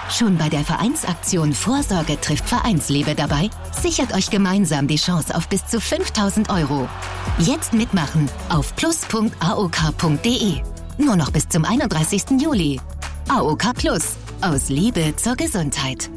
Schon bei der Vereinsaktion Vorsorge trifft Vereinsliebe dabei? Sichert euch gemeinsam die Chance auf bis zu 5.000 €. Jetzt mitmachen auf plus.aok.de. Nur noch bis zum 31. Juli. AOK Plus. Aus Liebe zur Gesundheit.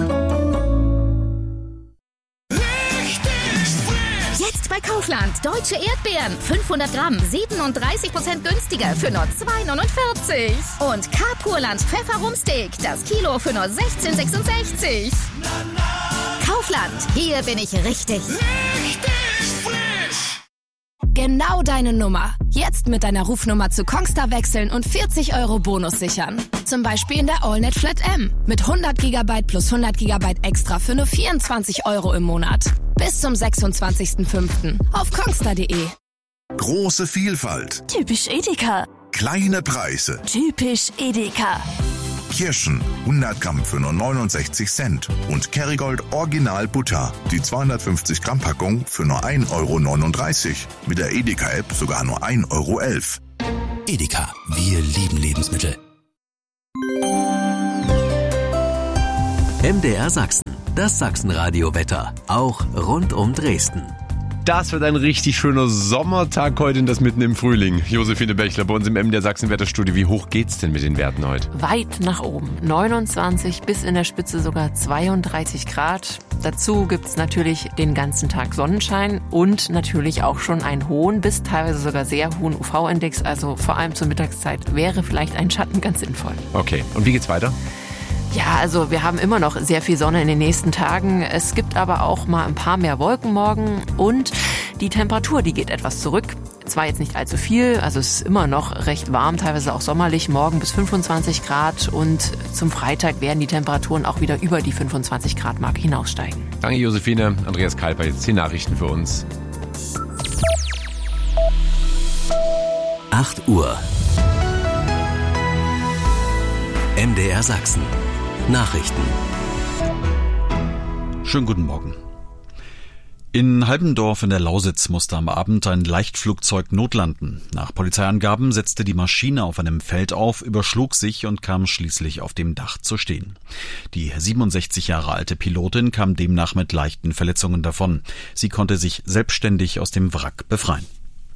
Jetzt bei Kaufland. Deutsche Erdbeeren. 500 Gramm. 37% günstiger für nur 2,49. Und K-Purland Pfefferrumsteak. Das Kilo für nur 16,66. Kaufland. Hier bin ich richtig. Genau deine Nummer. Jetzt mit deiner Rufnummer zu Kongstar wechseln und 40 € Bonus sichern. Zum Beispiel in der AllNet Flat M. Mit 100 GB plus 100 GB extra für nur 24 € im Monat. Bis zum 26.05. auf kongstar.de. Große Vielfalt. Typisch Edeka. Kleine Preise. Typisch Edeka. Kirschen 100 Gramm für nur 69 Cent und Kerrygold Original Butter, die 250 Gramm Packung für nur 1,39 €. Mit der Edeka-App sogar nur 1,11 €. Edeka, wir lieben Lebensmittel. MDR Sachsen, das Sachsenradio-Wetter, auch rund um Dresden. Das wird ein richtig schöner Sommertag heute und das mitten im Frühling. Josephine Bechler bei uns im MDR Sachsen-Wetterstudio. Wie hoch geht's denn mit den Werten heute? Weit nach oben. 29 bis in der Spitze sogar 32 Grad. Dazu gibt's natürlich den ganzen Tag Sonnenschein und natürlich auch schon einen hohen bis teilweise sogar sehr hohen UV-Index. Also vor allem zur Mittagszeit wäre vielleicht ein Schatten ganz sinnvoll. Okay, und wie geht's weiter? Ja, also wir haben immer noch sehr viel Sonne in den nächsten Tagen. Es gibt aber auch mal ein paar mehr Wolken morgen und die Temperatur, die geht etwas zurück. Zwar jetzt nicht allzu viel, also es ist immer noch recht warm, teilweise auch sommerlich, morgen bis 25 Grad und zum Freitag werden die Temperaturen auch wieder über die 25 Grad Marke hinaussteigen. Danke Josephine. Andreas Kalper, jetzt die Nachrichten für uns. 8 Uhr. MDR Sachsen. Nachrichten. Schönen guten Morgen. In Halbendorf in der Lausitz musste am Abend ein Leichtflugzeug notlanden. Nach Polizeiangaben setzte die Maschine auf einem Feld auf, überschlug sich und kam schließlich auf dem Dach zu stehen. Die 67 Jahre alte Pilotin kam demnach mit leichten Verletzungen davon. Sie konnte sich selbstständig aus dem Wrack befreien.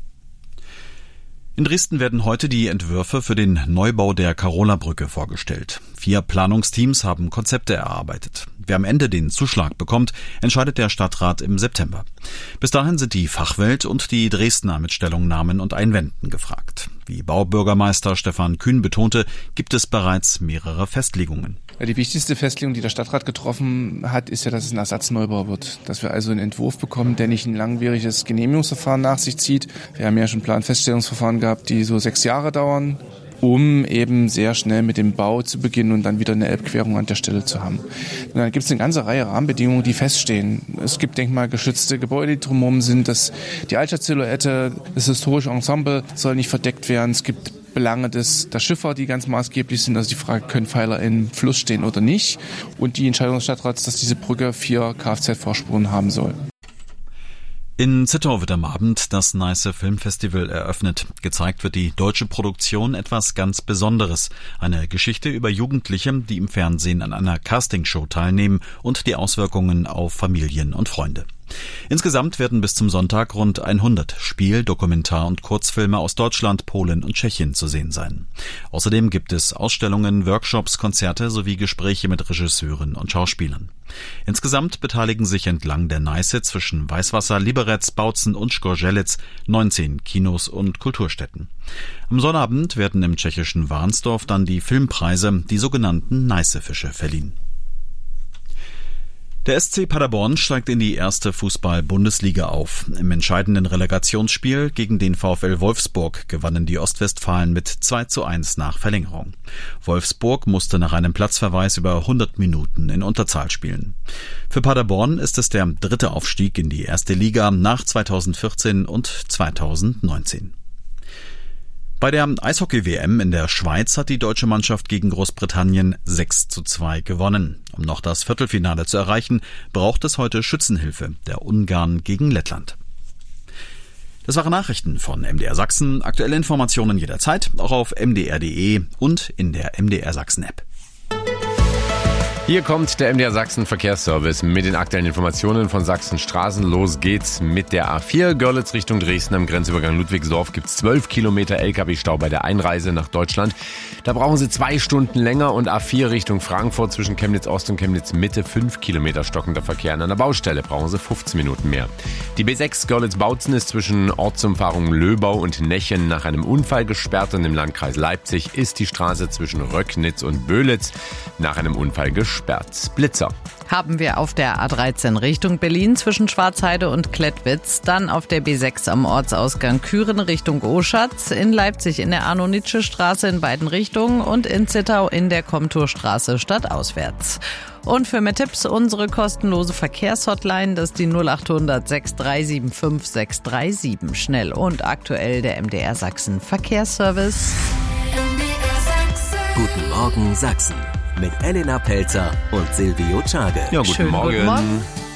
In Dresden werden heute die Entwürfe für den Neubau der Carola-Brücke vorgestellt. 4 Planungsteams haben Konzepte erarbeitet. Wer am Ende den Zuschlag bekommt, entscheidet der Stadtrat im September. Bis dahin sind die Fachwelt und die Dresdner mit Stellungnahmen und Einwänden gefragt. Wie Baubürgermeister Stefan Kühn betonte, gibt es bereits mehrere Festlegungen. Ja, die wichtigste Festlegung, die der Stadtrat getroffen hat, ist ja, dass es ein Ersatzneubau wird. Dass wir also einen Entwurf bekommen, der nicht ein langwieriges Genehmigungsverfahren nach sich zieht. Wir haben ja schon Planfeststellungsverfahren gehabt, die so 6 Jahre dauern, um eben sehr schnell mit dem Bau zu beginnen und dann wieder eine Elbquerung an der Stelle zu haben. Und dann gibt es eine ganze Reihe Rahmenbedingungen, die feststehen. Es gibt denkmalgeschützte Gebäude, die drumherum sind. Die Altstadtsilhouette, das historische Ensemble soll nicht verdeckt werden. Es gibt Belange der Schifffahrt, die ganz maßgeblich sind. Also die Frage, können Pfeiler im Fluss stehen oder nicht? Und die Entscheidung des Stadtrats, dass diese Brücke 4 Kfz-Vorspuren haben soll. In Zittau wird am Abend das Neiße Filmfestival eröffnet. Gezeigt wird die deutsche Produktion etwas ganz Besonderes. Eine Geschichte über Jugendliche, die im Fernsehen an einer Castingshow teilnehmen und die Auswirkungen auf Familien und Freunde. Insgesamt werden bis zum Sonntag rund 100 Spiel-, Dokumentar- und Kurzfilme aus Deutschland, Polen und Tschechien zu sehen sein. Außerdem gibt es Ausstellungen, Workshops, Konzerte sowie Gespräche mit Regisseuren und Schauspielern. Insgesamt beteiligen sich entlang der Neiße zwischen Weißwasser, Liberec, Bautzen und Skorzelec 19 Kinos und Kulturstätten. Am Sonnabend werden im tschechischen Warnsdorf dann die Filmpreise, die sogenannten Neiße-Fische, verliehen. Der SC Paderborn steigt in die erste Fußball-Bundesliga auf. Im entscheidenden Relegationsspiel gegen den VfL Wolfsburg gewannen die Ostwestfalen mit 2:1 nach Verlängerung. Wolfsburg musste nach einem Platzverweis über 100 Minuten in Unterzahl spielen. Für Paderborn ist es der 3. Aufstieg in die erste Liga nach 2014 und 2019. Bei der Eishockey-WM in der Schweiz hat die deutsche Mannschaft gegen Großbritannien 6:2 gewonnen. Um noch das Viertelfinale zu erreichen, braucht es heute Schützenhilfe der Ungarn gegen Lettland. Das waren Nachrichten von MDR Sachsen. Aktuelle Informationen jederzeit, auch auf mdr.de und in der MDR Sachsen-App. Hier kommt der MDR Sachsen Verkehrsservice mit den aktuellen Informationen von Sachsen Straßen. Los geht's mit der A4 Görlitz Richtung Dresden. Am Grenzübergang Ludwigsdorf gibt's 12 Kilometer LKW-Stau bei der Einreise nach Deutschland. Da brauchen Sie 2 Stunden länger und A4 Richtung Frankfurt zwischen Chemnitz Ost und Chemnitz Mitte 5 Kilometer stockender Verkehr. An einer Baustelle brauchen Sie 15 Minuten mehr. Die B6 Görlitz-Bautzen ist zwischen Ortsumfahrung Löbau und Nechen nach einem Unfall gesperrt und im Landkreis Leipzig ist die Straße zwischen Röcknitz und Böhlitz nach einem Unfall gesperrt. Blitzer. Haben wir auf der A13 Richtung Berlin zwischen Schwarzheide und Klettwitz, dann auf der B6 am Ortsausgang Küren Richtung Oschatz, in Leipzig in der Arno-Nitsche-Straße in beiden Richtungen und in Zittau in der Komturstraße stadtauswärts. Und für mehr Tipps unsere kostenlose Verkehrshotline, das ist die 0800 6375 637. Schnell und aktuell der MDR Sachsen Verkehrsservice. Guten Morgen Sachsen mit Elena Pelzer und Silvio Czage. Ja, guten Morgen. Guten Morgen.